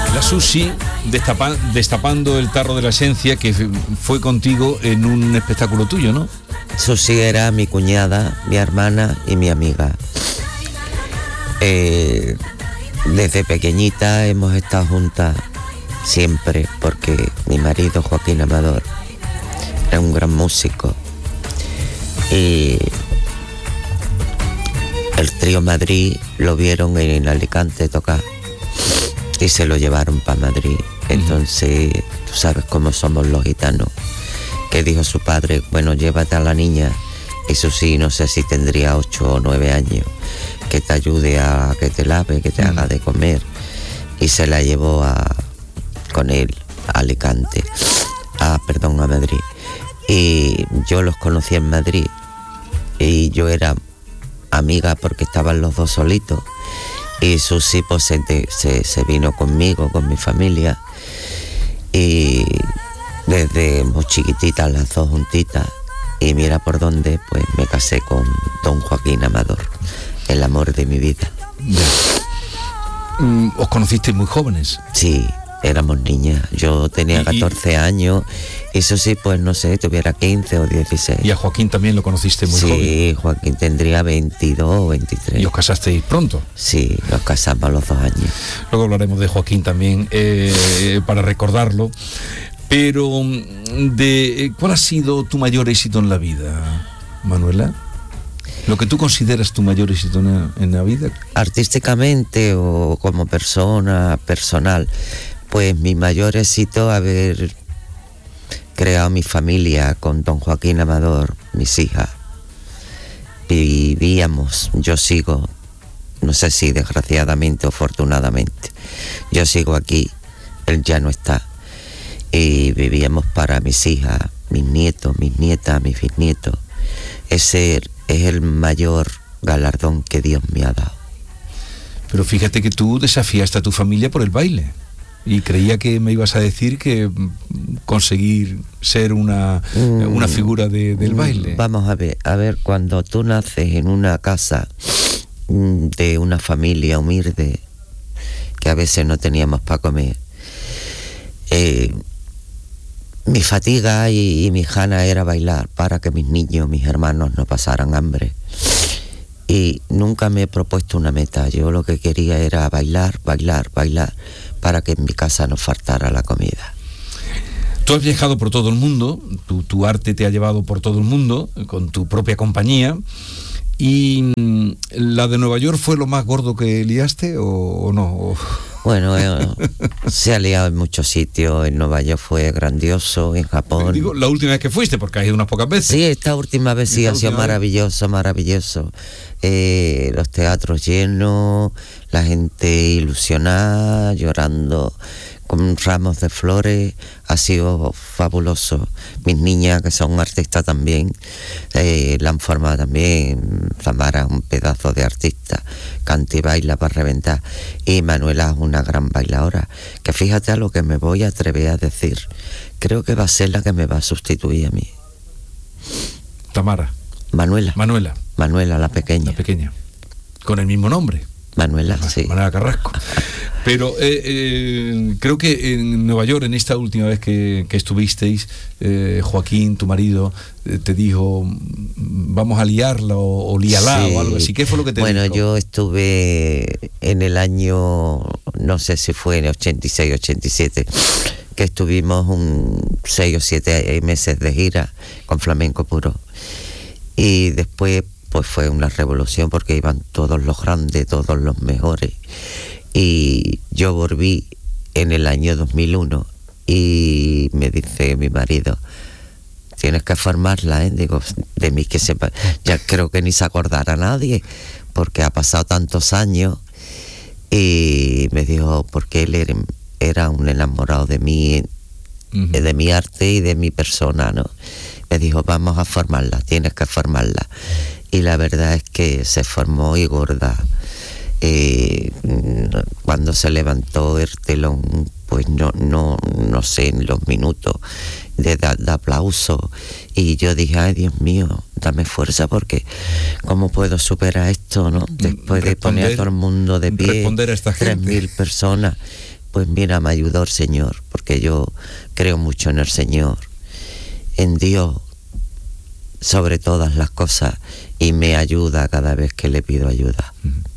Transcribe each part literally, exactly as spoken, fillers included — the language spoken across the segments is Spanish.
La Susi, destapa, destapando el tarro de la esencia, que fue contigo en un espectáculo tuyo, ¿no? Susi era mi cuñada, mi hermana y mi amiga. Eh, desde pequeñita hemos estado juntas siempre, porque mi marido Joaquín Amador era un gran músico y el Trío Madrid lo vieron en Alicante tocar y se lo llevaron para Madrid. Entonces, tú sabes cómo somos los gitanos, que dijo su padre, bueno, llévate a la niña, y Susi no sé si tendría ocho o nueve años, que te ayude a que te lave, que te haga de comer, y se la llevó a con él a Alicante, a, perdón, a Madrid. Y yo los conocí en Madrid y yo era amiga porque estaban los dos solitos, y Susi pues se, se, se vino conmigo, con mi familia, y desde muy chiquititas las dos juntitas, y mira por dónde, pues me casé con don Joaquín Amador, el amor de mi vida. Ya. Mm, ¿os conocisteis muy jóvenes? Sí, éramos niñas. Yo tenía catorce años, y Susi, pues no sé, tuviera quince o dieciséis. ¿Y a Joaquín también lo conociste muy sí, joven? Sí, Joaquín tendría veintidós o veintitrés. ¿Y os casasteis pronto? Sí, nos casamos a los dos años. Luego hablaremos de Joaquín también, eh, para recordarlo. Pero, de, ¿cuál ha sido tu mayor éxito en la vida, Manuela? ¿Lo que tú consideras tu mayor éxito en, en la vida? Artísticamente o como persona, personal, pues mi mayor éxito haber creado mi familia con don Joaquín Amador, mis hijas. Vivíamos, yo sigo, no sé si desgraciadamente o afortunadamente, yo sigo aquí, él ya no está. Y vivíamos para mis hijas, mis nietos, mis nietas, mis bisnietos. Ese es el mayor galardón que Dios me ha dado. Pero fíjate que tú desafiaste a tu familia por el baile, y creía que me ibas a decir que conseguir ser una, mm, una figura de, del baile. Vamos a ver, a ver, cuando tú naces en una casa de una familia humilde, que a veces no teníamos para comer, eh, mi fatiga y, y mi gana era bailar para que mis niños, mis hermanos no pasaran hambre. Y nunca me he propuesto una meta. Yo lo que quería era bailar, bailar, bailar, para que en mi casa no faltara la comida. Tú has viajado por todo el mundo, tu, tu arte te ha llevado por todo el mundo, con tu propia compañía. ¿Y la de Nueva York fue lo más gordo que liaste o, o no? Bueno, eh, se ha liado en muchos sitios. En Nueva York fue grandioso, en Japón. Digo, la última vez que fuiste, porque has ido unas pocas veces. Sí, esta última vez sí ha sido maravilloso, maravilloso. Eh, los teatros llenos, la gente ilusionada, llorando con ramos de flores, ha sido fabuloso. Mis niñas, que son artistas también, eh, la han formado también. Tamara, un pedazo de artista, canta y baila para reventar. Y Manuela es una gran bailadora, que fíjate a lo que me voy a atrever a decir. Creo que va a ser la que me va a sustituir a mí. Tamara. Manuela. Manuela. Manuela, la pequeña. La pequeña. Con el mismo nombre. Manuela, sí. Manuela Carrasco. Pero eh, eh, creo que en Nueva York, en esta última vez que, que estuvisteis, eh, Joaquín, tu marido, eh, te dijo, vamos a liarla o, o líala, sí, o algo así. ¿Qué fue lo que te bueno, dijo? Bueno, yo estuve en el año, no sé si fue en el ochenta y seis, ochenta y siete, que estuvimos un seis o siete meses de gira con flamenco puro. Y después pues fue una revolución porque iban todos los grandes, todos los mejores. Y yo volví en el año dos mil uno y me dice mi marido, tienes que formarla, ¿eh? Digo, de mí que sepa, ya creo que ni se acordará nadie porque ha pasado tantos años. Y me dijo, porque él era, era un enamorado de mí, uh-huh. de mi arte y de mi persona, ¿no? Me dijo, vamos a formarla, tienes que formarla. Y la verdad es que se formó y gorda. Eh, cuando se levantó el telón, pues no, no, no sé, en los minutos de, de, de aplauso, y yo dije, ay Dios mío, dame fuerza, porque ¿cómo puedo superar esto, no? Después responder, de poner a todo el mundo de pie, responder a esta gente. tres mil personas, pues mira, me ayudó el Señor, porque yo creo mucho en el Señor, en Dios, sobre todas las cosas, y me ayuda cada vez que le pido ayuda.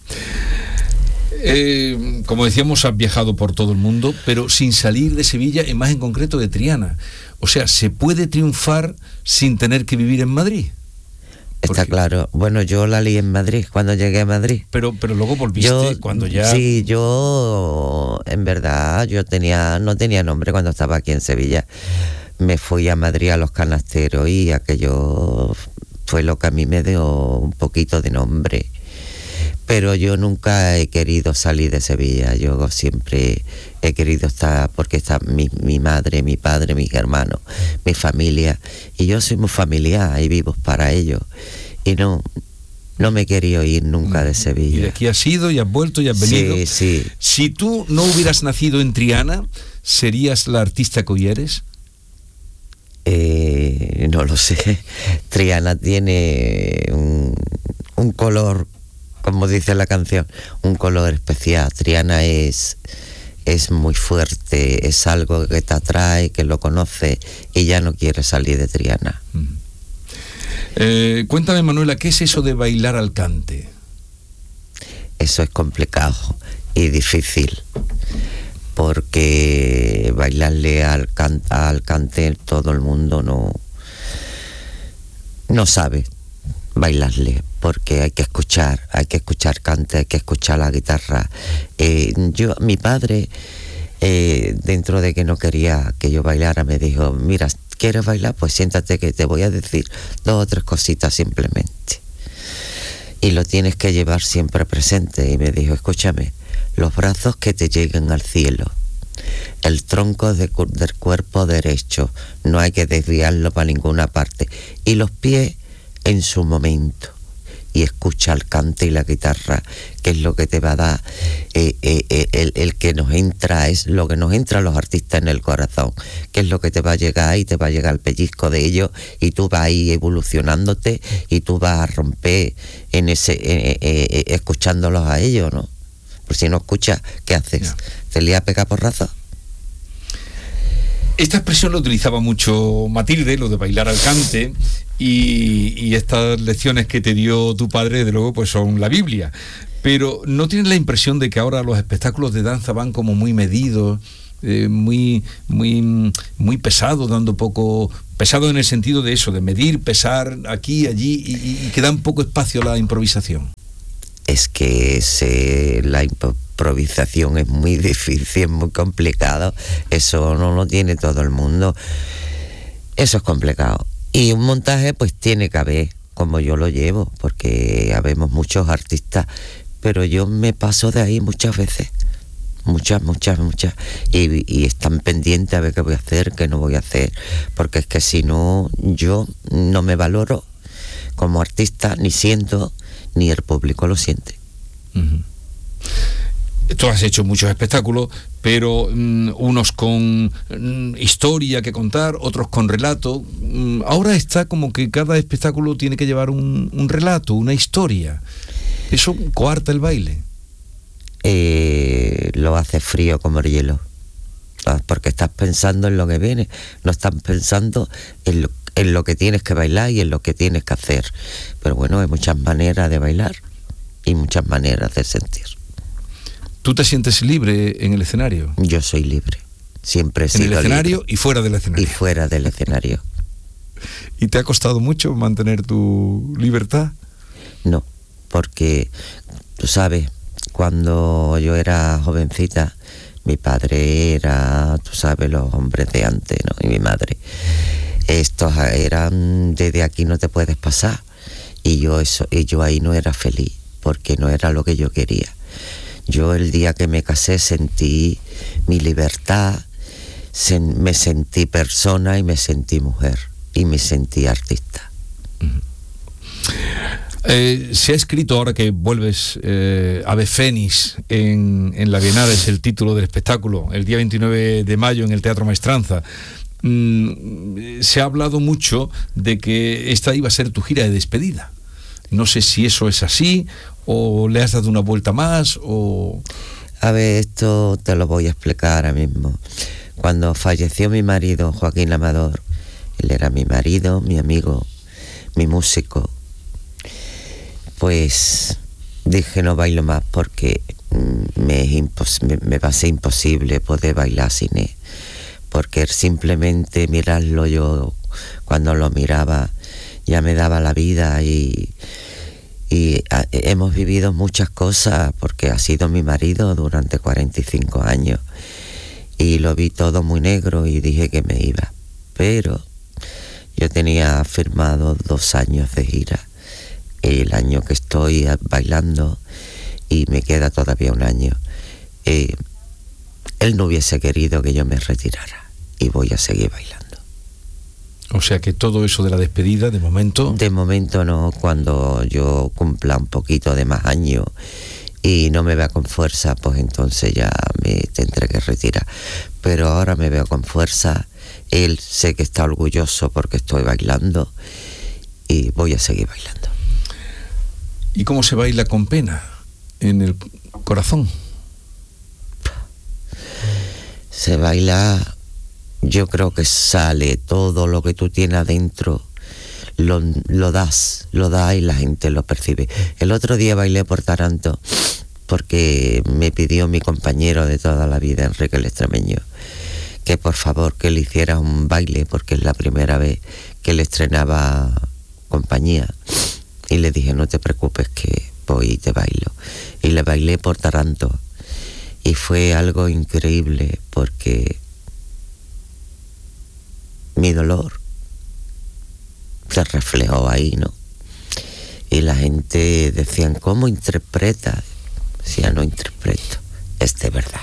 Eh, como decíamos, has viajado por todo el mundo, pero sin salir de Sevilla, y más en concreto de Triana. O sea, ¿se puede triunfar sin tener que vivir en Madrid? Está Porque... claro. Bueno, yo la lié en Madrid, cuando llegué a Madrid. Pero, pero luego volviste yo, cuando ya... Sí, yo, en verdad, yo tenía no tenía nombre cuando estaba aquí en Sevilla. Me fui a Madrid a Los Canasteros y aquello fue lo que a mí me dio un poquito de nombre. Pero yo nunca he querido salir de Sevilla. Yo siempre he querido estar, porque está mi, mi madre, mi padre, mis hermanos, mi familia. Y yo soy muy familiar y vivo para ellos. Y no, no me he querido ir nunca de Sevilla. Y de aquí has ido y has vuelto y has venido. Sí, sí. Si tú no hubieras nacido en Triana, ¿serías la artista que hoy eres? Eh, no lo sé. Triana tiene un, un color, como dice la canción, un color especial. Triana es, es muy fuerte, es algo que te atrae, que lo conoces y ya no quieres salir de Triana. Mm. Eh, cuéntame, Manuela, ¿qué es eso de bailar al cante? Eso es complicado y difícil, porque bailarle al, can, al cante todo el mundo no, no sabe bailarle, porque hay que escuchar, hay que escuchar cante, hay que escuchar la guitarra. Eh, yo, mi padre, eh, dentro de que no quería que yo bailara, me dijo, mira, ¿quieres bailar? Pues siéntate que te voy a decir dos o tres cositas simplemente. Y lo tienes que llevar siempre presente. Y me dijo, escúchame, los brazos que te lleguen al cielo, el tronco de, del cuerpo derecho, no hay que desviarlo para ninguna parte, y los pies en su momento, y escucha el cante y la guitarra, que es lo que te va a dar, eh, eh, eh, el, el que nos entra, es lo que nos entra a los artistas en el corazón, que es lo que te va a llegar y te va a llegar el pellizco de ellos, y tú vas a ir evolucionándote y tú vas a romper en ese eh, eh, eh, escuchándolos a ellos, ¿no? Pues si no escuchas, ¿qué haces? Yeah. ¿Te lía a pegar porrazos? Esta expresión la utilizaba mucho Matilde, lo de bailar al cante, y, y estas lecciones que te dio tu padre, de luego, pues son la Biblia. Pero ¿no tienes la impresión de que ahora los espectáculos de danza van como muy medidos, eh, muy, muy, muy pesados, dando poco... pesado en el sentido de eso, de medir, pesar aquí, allí, y, y que dan poco espacio a la improvisación? Es que se, la improvisación es muy difícil, es muy complicado. Eso no lo tiene todo el mundo. Eso es complicado. Y un montaje pues tiene que haber, como yo lo llevo, porque habemos muchos artistas, pero yo me paso de ahí muchas veces. Muchas, muchas, muchas. Y, y están pendientes a ver qué voy a hacer, qué no voy a hacer. Porque es que si no, yo no me valoro como artista, ni siento... ni el público lo siente. Uh-huh. Tú has hecho muchos espectáculos, pero um, unos con um, historia que contar, otros con relato. Um, ahora está como que cada espectáculo tiene que llevar un, un relato, una historia. ¿Eso coarta el baile? Eh, lo hace frío como el hielo, porque estás pensando en lo que viene, no estás pensando en lo en lo que tienes que bailar y en lo que tienes que hacer. Pero bueno, hay muchas maneras de bailar y muchas maneras de sentir. ¿Tú te sientes libre en el escenario? Yo soy libre, siempre he sido libre. ¿En el escenario libre. Y fuera del escenario? Y fuera del escenario. ¿Y te ha costado mucho mantener tu libertad? No, porque tú sabes, cuando yo era jovencita, mi padre era, tú sabes, los hombres de antes, ¿no? Y mi madre. Estos eran, desde aquí no te puedes pasar, y yo eso y yo ahí no era feliz, porque no era lo que yo quería. Yo el día que me casé sentí mi libertad, sen, me sentí persona y me sentí mujer y me sentí artista. Uh-huh. Eh, se ha escrito, ahora que vuelves, eh, Ave Fénix en, en la Bienal, es el título del espectáculo, el día veintinueve de mayo en el Teatro Maestranza. Mm, se ha hablado mucho de que esta iba a ser tu gira de despedida. No sé si eso es así, o le has dado una vuelta más, o... A ver, esto te lo voy a explicar ahora mismo. Cuando falleció mi marido, Joaquín Amador, él era mi marido, mi amigo, mi músico, pues dije no bailo más porque me, es impos- me, me va a ser imposible poder bailar sin él. Porque simplemente mirarlo yo, cuando lo miraba, ya me daba la vida y... Y a, hemos vivido muchas cosas porque ha sido mi marido durante cuarenta y cinco años. Y lo vi todo muy negro y dije que me iba. Pero yo tenía firmado dos años de gira. El año que estoy bailando y me queda todavía un año. Eh, él no hubiese querido que yo me retirara y voy a seguir bailando. O sea que todo eso de la despedida, de momento... De momento no, cuando yo cumpla un poquito de más años y no me vea con fuerza, pues entonces ya me tendré que retirar. Pero ahora me veo con fuerza, él sé que está orgulloso porque estoy bailando y voy a seguir bailando. ¿Y cómo se baila con pena en el corazón? Se baila... Yo creo que sale todo lo que tú tienes adentro, lo, lo das, lo das y la gente lo percibe. El otro día bailé por Taranto porque me pidió mi compañero de toda la vida, Enrique el Extremeño, que por favor que le hiciera un baile porque es la primera vez que le estrenaba compañía. Y le dije, no te preocupes que voy y te bailo. Y le bailé por Taranto y fue algo increíble porque... mi dolor se reflejó ahí, ¿no? Y la gente decían, ¿cómo interpreta? Decía, no interpreto, es de verdad.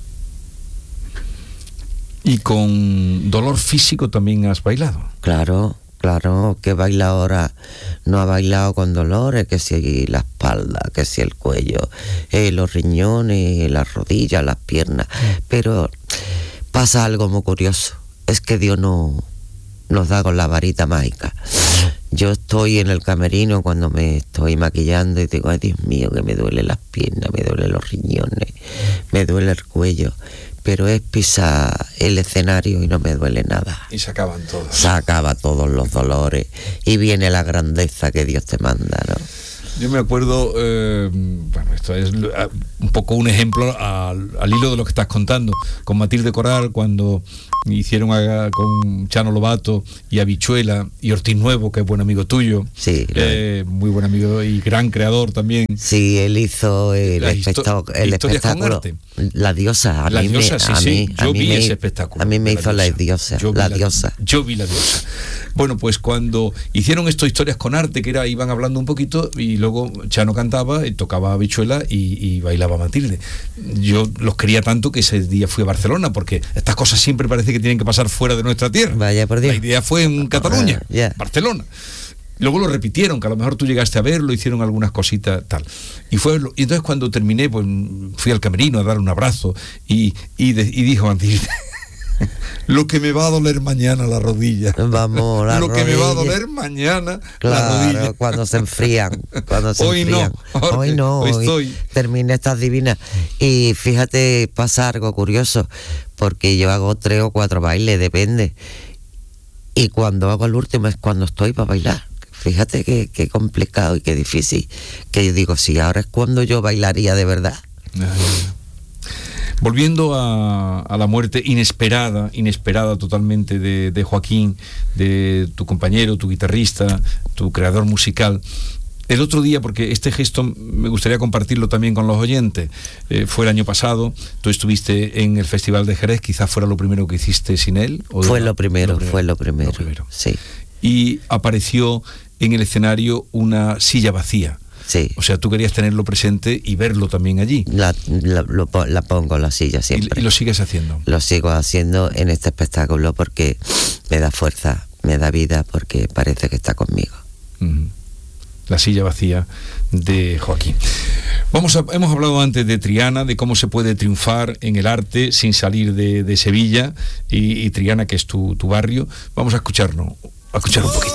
¿Y con dolor físico también has bailado? Claro, claro, que baila ahora, no ha bailado con dolores, que si la espalda, que si el cuello, eh, los riñones, las rodillas, las piernas, pero pasa algo muy curioso. Es que Dios no nos da con la varita mágica. Yo estoy en el camerino cuando me estoy maquillando y digo, ay Dios mío, que me duele las piernas, me duele los riñones, me duele el cuello, pero es pisar el escenario y no me duele nada. Y se acaban todos. Se acaba todos los dolores y viene la grandeza que Dios te manda, ¿no? Yo me acuerdo, eh, bueno, esto es uh, un poco un ejemplo al, al hilo de lo que estás contando, con Matilde Coral, cuando hicieron a, con Chano Lobato y Habichuela y Ortiz Nuevo, que es buen amigo tuyo, sí, eh, muy buen amigo y gran creador también. Sí, él hizo el, espectó el espectáculo La Diosa. A la mí diosa, me, sí, a sí. mí, Yo a vi mí ese me, espectáculo. A mí me la hizo diosa. la diosa, yo la, la diosa. Yo vi la diosa. Bueno, pues cuando hicieron esto, Historias con Arte, que era, iban hablando un poquito y luego Chano cantaba, y tocaba Habichuela y, y bailaba Matilde. Yo los quería tanto que ese día fui a Barcelona, porque estas cosas siempre parece que tienen que pasar fuera de nuestra tierra. Vaya por Dios. La idea fue en Cataluña, uh, yeah. Barcelona. Luego lo repitieron, que a lo mejor tú llegaste a verlo, hicieron algunas cositas, tal. Y fue y entonces cuando terminé, pues fui al camerino a darle un abrazo y, y, de, y dijo Matilde, lo que me va a doler mañana la rodilla. Vamos, la Lo rodilla. que me va a doler mañana claro, la rodilla. Cuando se enfrían. Cuando se hoy, enfrían. No, hoy, hoy no, hoy hoy estoy. terminé estas divinas. Y fíjate, pasa algo curioso, porque yo hago tres o cuatro bailes, depende. Y cuando hago el último es cuando estoy para bailar. Fíjate qué, qué complicado y qué difícil. Que yo digo, si ahora es cuando yo bailaría de verdad. Volviendo a, a la muerte inesperada, inesperada totalmente de, de Joaquín, de tu compañero, tu guitarrista, tu creador musical. El otro día, porque este gesto me gustaría compartirlo también con los oyentes, eh, fue el año pasado, tú estuviste en el Festival de Jerez, quizás fuera lo primero que hiciste sin él. ¿O fue no? lo primero, lo primero, fue lo primero, lo primero. Sí. Y apareció en el escenario una silla vacía. Sí. O sea, tú querías tenerlo presente y verlo también allí. La, la, lo, la pongo en la silla siempre. ¿Y, y lo sigues haciendo? Lo sigo haciendo en este espectáculo porque me da fuerza, me da vida, porque parece que está conmigo. Uh-huh. La silla vacía de Joaquín. Vamos a, hemos hablado antes de Triana, de cómo se puede triunfar en el arte sin salir de, de Sevilla, y, y Triana, que es tu, tu barrio. Vamos a escucharnos, a escuchar un poquito.